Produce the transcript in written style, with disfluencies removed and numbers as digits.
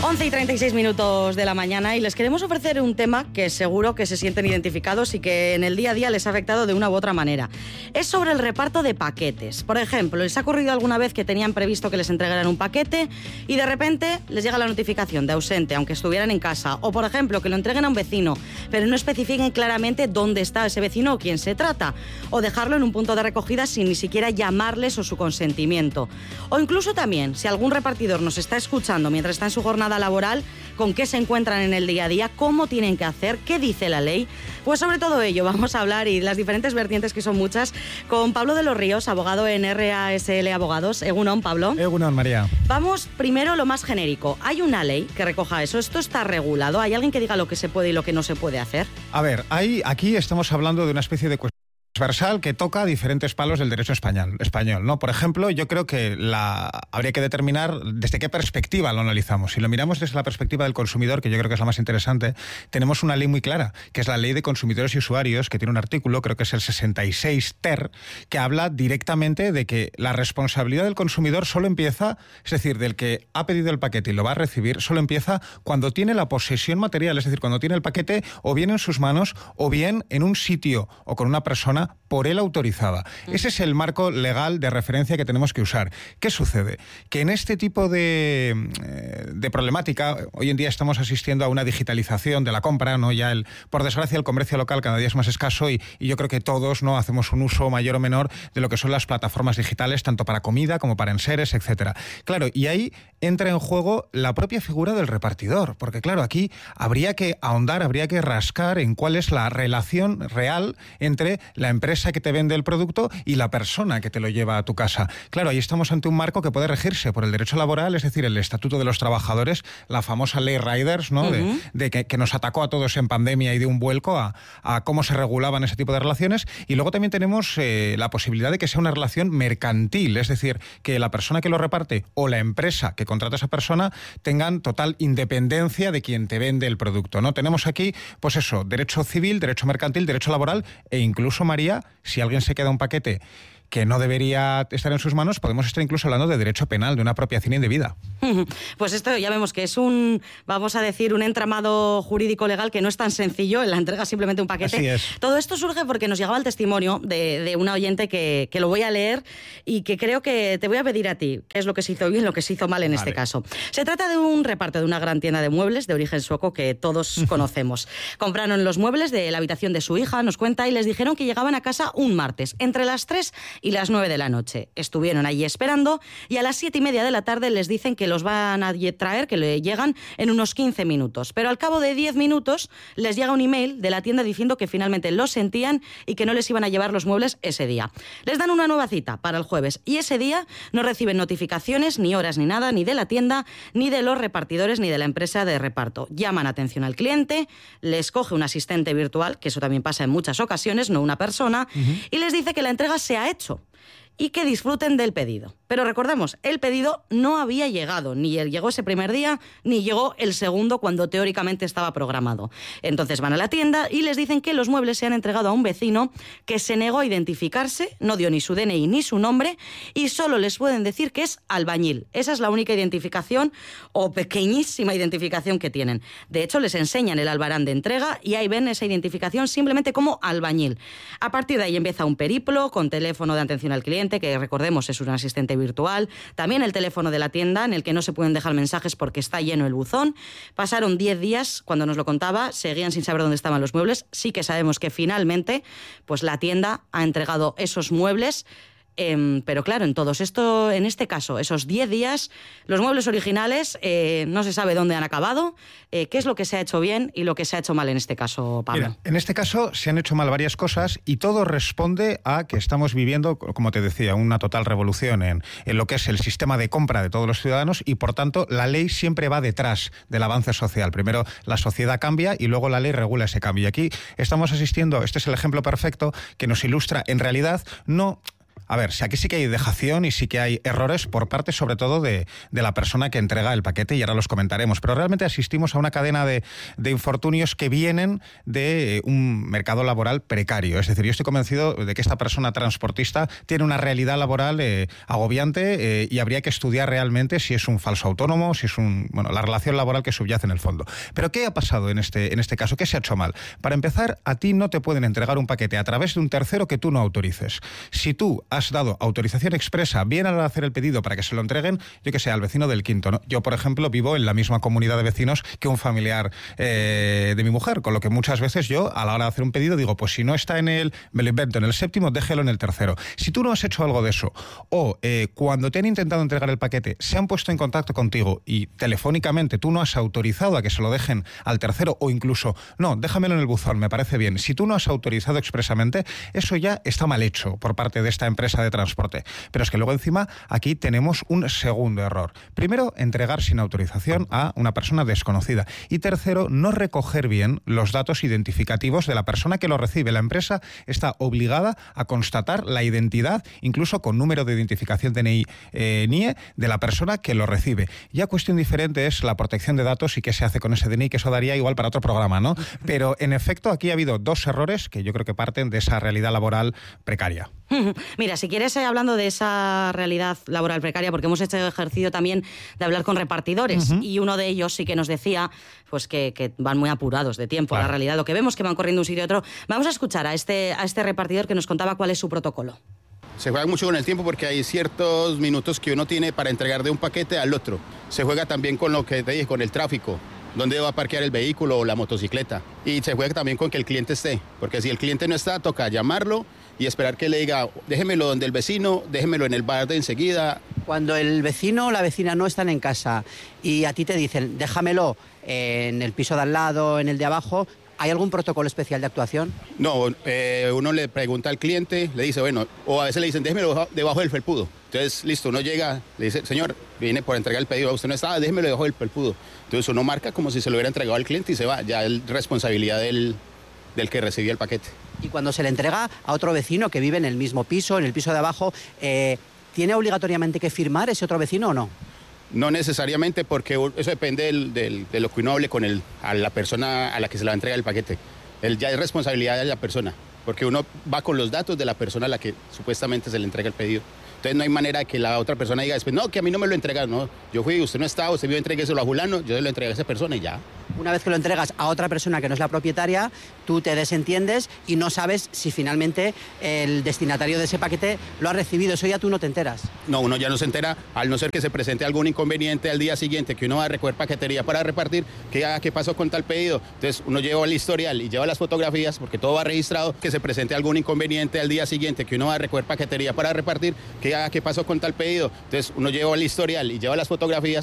11:36 de la mañana y les queremos ofrecer un tema que seguro que se sienten identificados y que en el día a día les ha afectado de una u otra manera. Es sobre el reparto de paquetes. Por ejemplo, ¿les ha ocurrido alguna vez que tenían previsto que les entregaran un paquete y de repente les llega la notificación de ausente, aunque estuvieran en casa? O, por ejemplo, que lo entreguen a un vecino, pero no especifiquen claramente dónde está ese vecino o quién se trata. O dejarlo en un punto de recogida sin ni siquiera llamarles o su consentimiento. O incluso también, si algún repartidor nos está escuchando mientras está en su jornada laboral, con qué se encuentran en el día a día, cómo tienen que hacer, qué dice la ley. Pues sobre todo ello vamos a hablar, y las diferentes vertientes, que son muchas, con Pablo de los Ríos, abogado en RASL Abogados. Egunon, Pablo. Egunon, María. Vamos primero lo más genérico. ¿Hay una ley que recoja eso? ¿Esto está regulado? ¿Hay alguien que diga lo que se puede y lo que no se puede hacer? A ver, aquí estamos hablando de una especie de cuestión transversal que toca diferentes palos del derecho español, ¿no? Por ejemplo, yo creo que habría que determinar desde qué perspectiva lo analizamos. Si lo miramos desde la perspectiva del consumidor, que yo creo que es la más interesante, tenemos una ley muy clara, que es la Ley de Consumidores y Usuarios, que tiene un artículo, creo que es el 66 ter, que habla directamente de que la responsabilidad del consumidor solo empieza, es decir, del que ha pedido el paquete y lo va a recibir, solo empieza cuando tiene la posesión material, es decir, cuando tiene el paquete o bien en sus manos o bien en un sitio o con una persona por él autorizada. Ese es el marco legal de referencia que tenemos que usar. ¿Qué sucede? Que en este tipo de problemática, hoy en día estamos asistiendo a una digitalización de la compra, ¿no? Ya por desgracia el comercio local cada día es más escaso y yo creo que todos, ¿no?, hacemos un uso mayor o menor de lo que son las plataformas digitales, tanto para comida como para enseres, etcétera. Claro, y ahí entra en juego la propia figura del repartidor, porque claro, aquí habría que ahondar, habría que rascar en cuál es la relación real entre la empresa que te vende el producto y la persona que te lo lleva a tu casa. Claro, ahí estamos ante un marco que puede regirse por el derecho laboral, es decir, el Estatuto de los Trabajadores, la famosa ley Riders, ¿no? De que nos atacó a todos en pandemia y dio un vuelco a cómo se regulaban ese tipo de relaciones. Y luego también tenemos la posibilidad de que sea una relación mercantil, es decir, que la persona que lo reparte o la empresa que contrata a esa persona tengan total independencia de quien te vende el producto, ¿no? Tenemos aquí, pues eso, derecho civil, derecho mercantil, derecho laboral e incluso, María, si alguien se queda un paquete que no debería estar en sus manos, podemos estar incluso hablando de derecho penal, de una apropiación indebida. Pues esto ya vemos que es un entramado jurídico legal que no es tan sencillo, en la entrega simplemente un paquete. Así es. Todo esto surge porque nos llegaba el testimonio de una oyente que lo voy a leer y que creo que te voy a pedir a ti qué es lo que se hizo bien, lo que se hizo mal en este caso. Se trata de un reparto de una gran tienda de muebles de origen sueco que todos conocemos. Compraron los muebles de la habitación de su hija, nos cuenta, y les dijeron que llegaban a casa un martes, entre las 3 y las 9 de la noche. Estuvieron allí esperando y a las 7:30 de la tarde les dicen que los van a traer, que le llegan en unos 15 minutos. Pero al cabo de 10 minutos les llega un email de la tienda diciendo que finalmente lo sentían y que no les iban a llevar los muebles ese día. Les dan una nueva cita para el jueves y ese día no reciben notificaciones, ni horas ni nada, ni de la tienda, ni de los repartidores, ni de la empresa de reparto. Llaman atención al cliente, les coge un asistente virtual, que eso también pasa en muchas ocasiones, no una persona, y les dice que la entrega se ha hecho y que disfruten del pedido. Pero recordemos, el pedido no había llegado, ni llegó ese primer día, ni llegó el segundo cuando teóricamente estaba programado. Entonces van a la tienda y les dicen que los muebles se han entregado a un vecino que se negó a identificarse, no dio ni su DNI ni su nombre y solo les pueden decir que es albañil. Esa es la única identificación o pequeñísima identificación que tienen. De hecho, les enseñan el albarán de entrega y ahí ven esa identificación simplemente como albañil. A partir de ahí empieza un periplo con teléfono de atención al cliente, que recordemos es un asistente virtual, también el teléfono de la tienda en el que no se pueden dejar mensajes porque está lleno el buzón. Pasaron 10 días, cuando nos lo contaba, seguían sin saber dónde estaban los muebles. Sí que sabemos que finalmente pues la tienda ha entregado esos muebles. Pero claro, en este caso, esos 10 días, los muebles originales no se sabe dónde han acabado, qué es lo que se ha hecho bien y lo que se ha hecho mal en este caso, Pablo. Mira, en este caso se han hecho mal varias cosas y todo responde a que estamos viviendo, como te decía, una total revolución en lo que es el sistema de compra de todos los ciudadanos y, por tanto, la ley siempre va detrás del avance social. Primero la sociedad cambia y luego la ley regula ese cambio. Y aquí estamos asistiendo, este es el ejemplo perfecto que nos ilustra, en realidad, no A ver, si aquí sí que hay dejación y sí que hay errores por parte sobre todo de la persona que entrega el paquete, y ahora los comentaremos, pero realmente asistimos a una cadena de infortunios que vienen de un mercado laboral precario. Es decir, yo estoy convencido de que esta persona transportista tiene una realidad laboral agobiante y habría que estudiar realmente si es un falso autónomo, si es la relación laboral que subyace en el fondo. Pero ¿qué ha pasado en este caso? ¿Qué se ha hecho mal? Para empezar, a ti no te pueden entregar un paquete a través de un tercero que tú no autorices. Si tú has dado autorización expresa, bien al hacer el pedido para que se lo entreguen, yo que sé, al vecino del quinto, ¿no? Yo, por ejemplo, vivo en la misma comunidad de vecinos que un familiar de mi mujer, con lo que muchas veces yo, a la hora de hacer un pedido, digo, pues si no está me lo invento en el séptimo, déjelo en el tercero. Si tú no has hecho algo de eso, o cuando te han intentado entregar el paquete, se han puesto en contacto contigo y telefónicamente tú no has autorizado a que se lo dejen al tercero, o incluso, no, déjamelo en el buzón, me parece bien. Si tú no has autorizado expresamente, eso ya está mal hecho por parte de esta empresa de transporte. Pero es que luego encima aquí tenemos un segundo error. Primero, entregar sin autorización a una persona desconocida. Y tercero, no recoger bien los datos identificativos de la persona que lo recibe. La empresa está obligada a constatar la identidad, incluso con número de identificación DNI, NIE, de la persona que lo recibe. Ya cuestión diferente es la protección de datos y qué se hace con ese DNI, que eso daría igual para otro programa, ¿no? Pero en efecto aquí ha habido dos errores que yo creo que parten de esa realidad laboral precaria. Mira, si quieres, hablando de esa realidad laboral precaria, porque hemos hecho ejercicio también de hablar con repartidores, y uno de ellos sí que nos decía pues que van muy apurados de tiempo. Claro. La realidad, lo que vemos que van corriendo de un sitio a otro. Vamos a escuchar a este repartidor que nos contaba cuál es su protocolo. Se juega mucho con el tiempo porque hay ciertos minutos que uno tiene para entregar de un paquete al otro. Se juega también con lo que te dije, con el tráfico, dónde va a parquear el vehículo o la motocicleta. Y se juega también con que el cliente esté, porque si el cliente no está, toca llamarlo y esperar que le diga, déjemelo donde el vecino, déjemelo en el bar de enseguida. Cuando el vecino o la vecina no están en casa y a ti te dicen, déjamelo en el piso de al lado, en el de abajo, ¿hay algún protocolo especial de actuación? No, uno le pregunta al cliente, le dice, bueno, o a veces le dicen, déjemelo debajo del felpudo. Entonces, listo, uno llega, le dice, señor, viene por entregar el pedido, usted no está, déjemelo debajo del felpudo. Entonces uno marca como si se lo hubiera entregado al cliente y se va, ya es responsabilidad del que recibió el paquete. Y cuando se le entrega a otro vecino que vive en el mismo piso, en el piso de abajo, ¿tiene obligatoriamente que firmar ese otro vecino o no? No necesariamente, porque eso depende de lo que uno hable con a la persona a la que se le va a entregar el paquete. Ya es responsabilidad de la persona, porque uno va con los datos de la persona a la que supuestamente se le entrega el pedido. Entonces no hay manera de que la otra persona diga después, no, que a mí no me lo entregan, no. Yo fui, usted no estaba, usted vio, entrégueselo a fulano, yo se lo entregué a esa persona y ya. Una vez que lo entregas a otra persona que no es la propietaria, tú te desentiendes y no sabes si finalmente el destinatario de ese paquete lo ha recibido. Eso ya tú no te enteras. No, uno ya no se entera, al no ser que se presente algún inconveniente al día siguiente, que uno va a recoger paquetería para repartir, ¿qué pasó con tal pedido? Entonces uno lleva el historial y lleva las fotografías, porque todo va registrado, que se presente algún inconveniente al día siguiente, que uno va a recoger paquetería para repartir, ¿qué pasó con tal pedido? Entonces uno lleva el historial y lleva las fotografías,